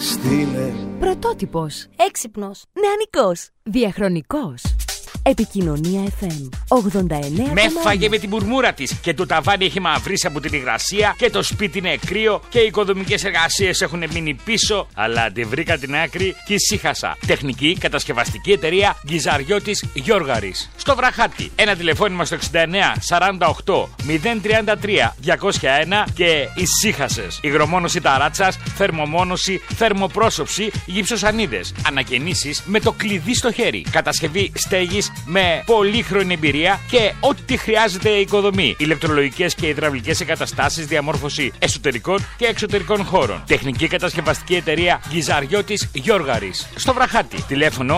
Στείλε. Πρωτότυπος. Έξυπνος. Νεανικός. Διαχρονικός. Επικοινωνία FM 89. Με φάγε με την μουρμούρα της και το ταβάνι έχει μαυρίσει από την υγρασία και το σπίτι είναι κρύο και οι οικοδομικές εργασίες έχουν μείνει πίσω. Αλλά αντιβρήκα την άκρη και ησύχασα. Τεχνική κατασκευαστική εταιρεία Γκυζαριώτης Γιώργαρης. Στο Βραχάτι. Ένα τηλεφώνημα στο 69 48 033 201 και ησύχασες. Υγρομόνωση ταράτσας, θερμομόνωση, θερμοπρόσωψη, γυψοσανίδες. Ανακαινήσεις με το κλειδί στο χέρι. Κατασκευή στέγης με πολύχρονη εμπειρία και ό,τι χρειάζεται οικοδομή. Ηλεκτρολογικές και υδραυλικές εγκαταστάσεις, διαμόρφωση εσωτερικών και εξωτερικών χώρων. Τεχνική κατασκευαστική εταιρεία Γκυζαριώτης Γιώργαρης. Στο Βραχάτι. Τηλέφωνο